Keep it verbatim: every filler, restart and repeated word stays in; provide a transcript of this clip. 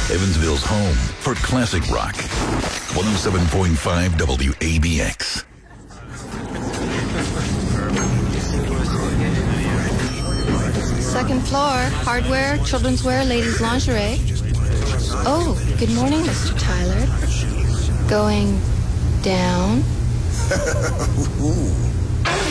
Evansville's home for classic rock. one oh seven point five W A B X. Second floor, hardware, children's wear, ladies' lingerie. Oh, good morning, Mister Tyler. Going down?